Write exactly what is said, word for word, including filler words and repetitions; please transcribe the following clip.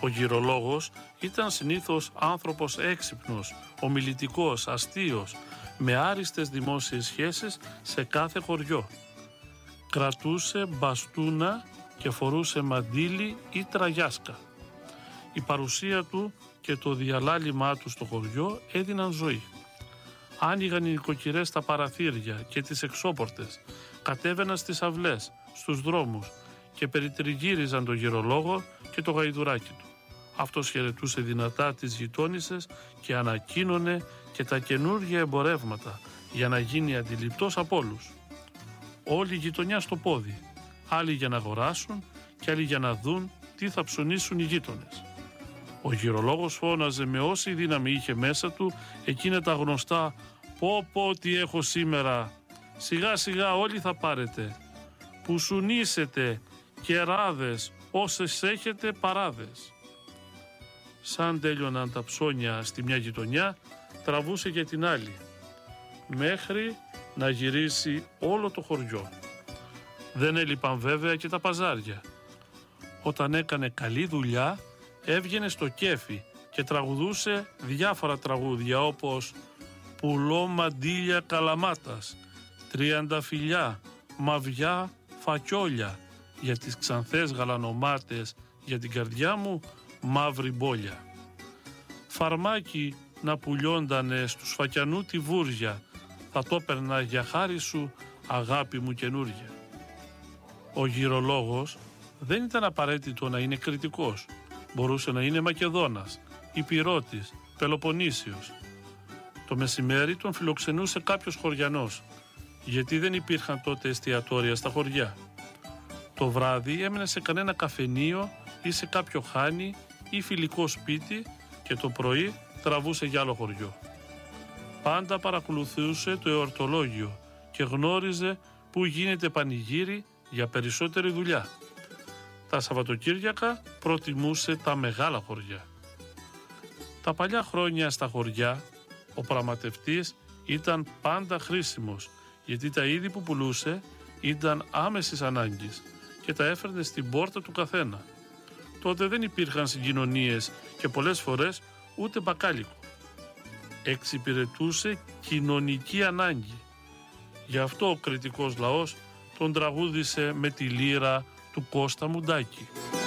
Ο γυρολόγος ήταν συνήθως άνθρωπος έξυπνος, ομιλητικός, αστείος, με άριστες δημόσιες σχέσεις σε κάθε χωριό. Κρατούσε μπαστούνα και φορούσε μαντίλι ή τραγιάσκα. Η παρουσία του και το διαλάλημά του στο χωριό έδιναν ζωή. Άνοιγαν οι νοικοκυρές τα παραθύρια και τις εξώπορτες, κατέβαιναν στις αυλές, στους δρόμους και περιτριγύριζαν τον γυρολόγο και το γαϊδουράκι του. Αυτός χαιρετούσε δυνατά τις γειτόνισσες και ανακοίνωνε και τα καινούργια εμπορεύματα για να γίνει αντιληπτός από όλους. Όλη η γειτονιά στο πόδι, άλλοι για να αγοράσουν και άλλοι για να δουν τι θα ψωνίσουν οι γείτονες. Ο γυρολόγος φώναζε με όση δύναμη είχε μέσα του εκείνα τα γνωστά «Πω πω τι έχω σήμερα, σιγά σιγά όλοι θα πάρετε, πουσουνίσετε, κεράδες, όσες έχετε παράδες». Σαν τέλειωναν τα ψώνια στη μια γειτονιά, τραβούσε για την άλλη, μέχρι να γυρίσει όλο το χωριό. Δεν έλειπαν βέβαια και τα παζάρια. Όταν έκανε καλή δουλειά, έβγαινε στο κέφι και τραγουδούσε διάφορα τραγούδια όπως «Πουλό μαντίλια καλαμάτας», «Τριανταφυλιά», «Μαβιά φακιόλια», «Για τις ξανθές γαλανομάτες, για την καρδιά μου μαύρη μπόλια». Φαρμάκι να πουλιόντανε στους φακιανού τη βούρια, θα το έπαιρνα για χάρη σου αγάπη μου καινούρια. Ο γυρολόγος δεν ήταν απαραίτητο να είναι κριτικός. Μπορούσε να είναι Μακεδόνας, Υπηρώτης, Πελοποννήσιος. Το μεσημέρι τον φιλοξενούσε κάποιος χωριανός, γιατί δεν υπήρχαν τότε εστιατόρια στα χωριά. Το βράδυ έμενε σε κανένα καφενείο ή σε κάποιο χάνι ή φιλικό σπίτι και το πρωί τραβούσε για άλλο χωριό. Πάντα παρακολουθούσε το εορτολόγιο και γνώριζε που γίνεται πανηγύρι για περισσότερη δουλειά. Τα Σαββατοκύριακα προτιμούσε τα μεγάλα χωριά. Τα παλιά χρόνια στα χωριά ο πραγματευτής ήταν πάντα χρήσιμος, γιατί τα είδη που πουλούσε ήταν άμεσης ανάγκης και τα έφερνε στην πόρτα του καθένα. Τότε δεν υπήρχαν συγκοινωνίες και πολλές φορές ούτε μπακάλικο. Εξυπηρετούσε κοινωνική ανάγκη. Γι' αυτό ο κριτικός λαός τον τραγούδισε με τη λύρα του Κώστα Μουντάκη.